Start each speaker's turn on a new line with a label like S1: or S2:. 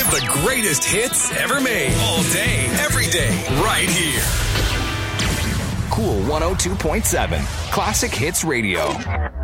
S1: The greatest hits ever made. All day, every day, right here. Cool 102.7. Classic Hits Radio.